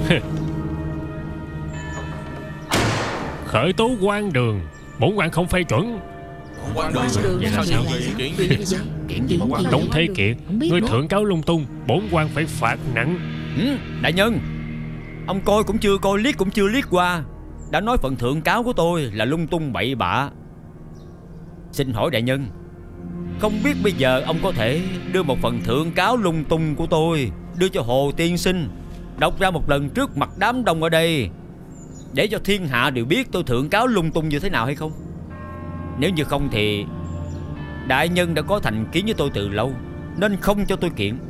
Khởi tố quan đường, bổn quan không phê chuẩn. Quan đường vậy sao Chuyện gì? Tống Thế Kiệt, ngươi thượng cáo lung tung, bổn quan phải phạt nặng. Đại nhân, ông coi cũng chưa coi, liếc cũng chưa liếc qua, đã nói phần thượng cáo của tôi là lung tung bậy bạ. Xin hỏi đại nhân, không biết bây giờ ông có thể đưa một phần thượng cáo lung tung của tôi đưa cho Hồ tiên sinh đọc ra một lần trước mặt đám đông ở đây, để cho thiên hạ đều biết tôi thượng cáo lung tung như thế nào hay không? Nếu như không thì đại nhân đã có thành kiến với tôi từ lâu, nên không cho tôi kiện.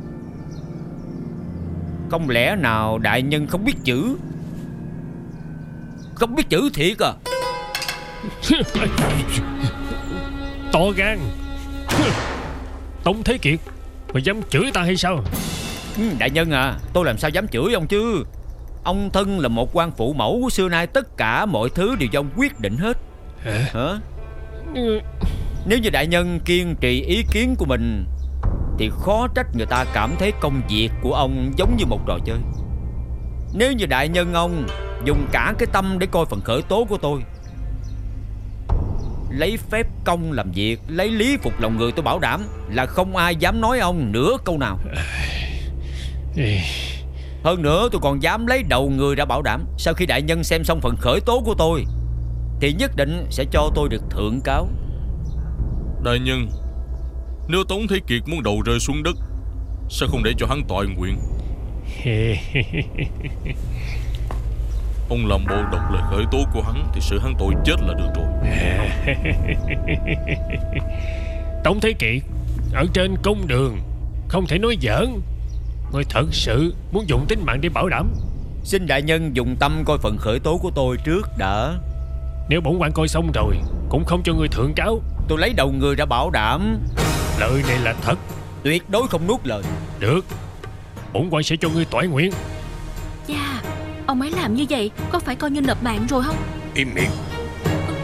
Không lẽ nào đại nhân không biết chữ? Không biết chữ thiệt à? To gan. Tống Thế Kiệt, mày dám chửi ta hay sao? Đại nhân à, tôi làm sao dám chửi ông chứ? Ông thân là một quan phụ mẫu, xưa nay tất cả mọi thứ đều do ông quyết định hết. Hả? Nếu như đại nhân kiên trì ý kiến của mình thì khó trách người ta cảm thấy công việc của ông giống như một trò chơi. Nếu như đại nhân ông dùng cả cái tâm để coi phần khởi tố của tôi, lấy phép công làm việc, lấy lý phục lòng người, tôi bảo đảm là không ai dám nói ông nửa câu nào. Hơn nữa tôi còn dám lấy đầu người ra bảo đảm, sau khi đại nhân xem xong phần khởi tố của tôi thì nhất định sẽ cho tôi được thượng cáo. Đại nhân, nếu Tống Thế Kiệt muốn đầu rơi xuống đất, sao không để cho hắn toại nguyện? Ông làm bộ đọc lời khởi tố của hắn thì xử hắn tội chết là được rồi. Tống Thế Kiệt, ở trên công đường không thể nói giỡn. Ngươi thật sự muốn dùng tính mạng để bảo đảm? Xin đại nhân dùng tâm coi phần khởi tố của tôi trước đã. Nếu bổn quan coi xong rồi cũng không cho ngươi thượng cáo. Tôi lấy đầu người ra bảo đảm. Lời này là thật. Tuyệt đối không nuốt lời. Được, bổn quan sẽ cho ngươi toại nguyện. Cha, ông ấy làm như vậy có phải coi như nộp mạng rồi không? Im miệng.